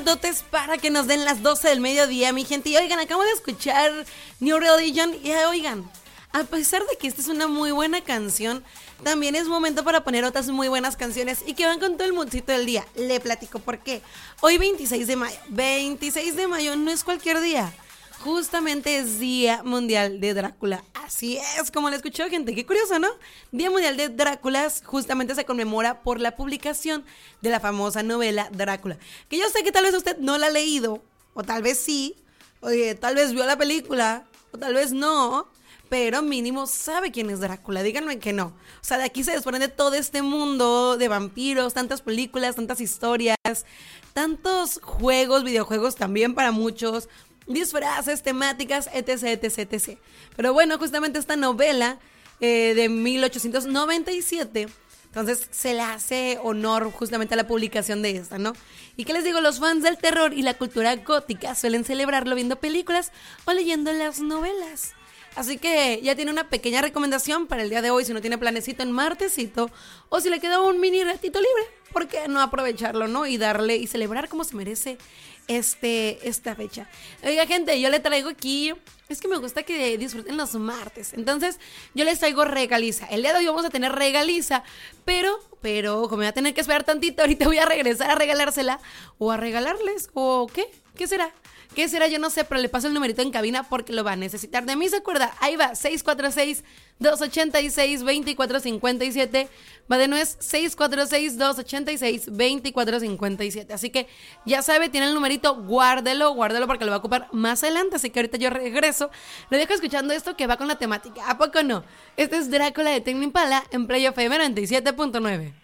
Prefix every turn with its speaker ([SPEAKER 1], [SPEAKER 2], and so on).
[SPEAKER 1] Dotes para que nos den las 12 del mediodía, mi gente. Y oigan, acabo de escuchar New Religion y oigan, a pesar de que esta es una muy buena canción, también es momento para poner otras muy buenas canciones y que van con todo el moodcito del día. Le platico por qué. Hoy 26 de mayo. 26 de mayo no es cualquier día. Justamente es Día Mundial de Drácula. Así es, como lo escuchó, gente. Qué curioso, ¿no? Día Mundial de Drácula justamente se conmemora por la publicación de la famosa novela Drácula. Que yo sé que tal vez usted no la ha leído, o tal vez sí, oye, tal vez vio la película, o tal vez no, pero mínimo sabe quién es Drácula. Díganme que no. O sea, de aquí se desprende todo este mundo de vampiros, tantas películas, tantas historias, tantos juegos, videojuegos también para muchos, disfraces, temáticas, etc, etc, etc. Pero bueno, justamente esta novela de 1897, entonces se le hace honor justamente a la publicación de esta, ¿no? Y qué les digo, los fans del terror y la cultura gótica suelen celebrarlo viendo películas o leyendo las novelas. Así que ya tiene una pequeña recomendación para el día de hoy, si no tiene planecito en martesito, o si le queda un mini ratito libre, ¿por qué no aprovecharlo, no? Y darle y celebrar como se merece esta fecha. Oiga, gente, yo le traigo aquí, es que me gusta que disfruten los martes, entonces yo les traigo regaliza. El día de hoy vamos a tener regaliza, pero como voy a tener que esperar tantito, ahorita voy a regresar a regalársela o a regalarles, o ¿qué será? ¿Qué será? Yo no sé, pero le paso el numerito en cabina porque lo va a necesitar. De mí se acuerda, ahí va, 646-286-2457. Va de nuez, 646-286-2457. Así que ya sabe, tiene el numerito, guárdelo porque lo va a ocupar más adelante. Así que ahorita yo regreso. Lo dejo escuchando esto que va con la temática. ¿A poco no? Este es Drácula de Tame Impala en Play FM 97.9.